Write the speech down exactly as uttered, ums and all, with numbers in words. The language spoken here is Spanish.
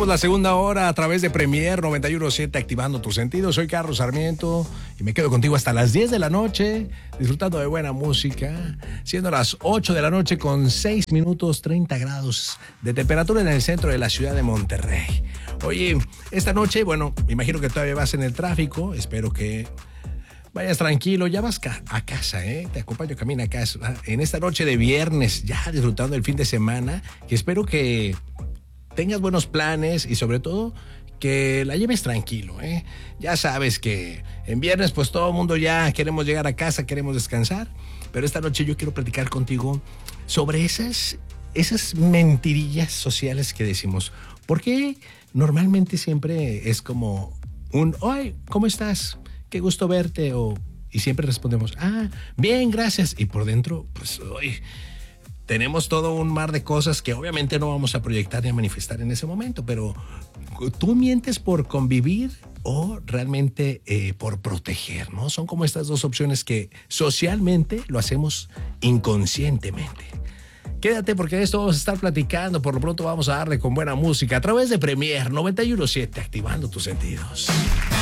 Iniciamos la segunda hora a través de Premier noventa y uno punto siete, activando tus sentidos. Soy Carlos Sarmiento y me quedo contigo hasta las diez de la noche, disfrutando de buena música, siendo las ocho de la noche con seis minutos, treinta grados de temperatura en el centro de la ciudad de Monterrey. Oye, esta noche, bueno, me imagino que todavía vas en el tráfico, espero que vayas tranquilo, ya vas ca- a casa, ¿eh? Te acompaño, camina a casa. En esta noche de viernes, ya disfrutando del fin de semana, y espero que tengas buenos planes y sobre todo que la lleves tranquilo, ¿eh? Ya sabes que en viernes pues todo el mundo ya queremos llegar a casa, queremos descansar, pero esta noche yo quiero platicar contigo sobre esas, esas mentirillas sociales que decimos. Porque normalmente siempre es como un, ¡ay! ¿Cómo estás? Qué gusto verte. O, y siempre respondemos, ah, bien, gracias. Y por dentro, pues, ¡ay! Tenemos todo un mar de cosas que obviamente no vamos a proyectar ni a manifestar en ese momento, pero ¿tú mientes por convivir o realmente eh, por proteger, no? Son como estas dos opciones que socialmente lo hacemos inconscientemente. Quédate porque de esto vamos a estar platicando. Por lo pronto vamos a darle con buena música a través de Premier noventa y uno punto siete, activando tus sentidos.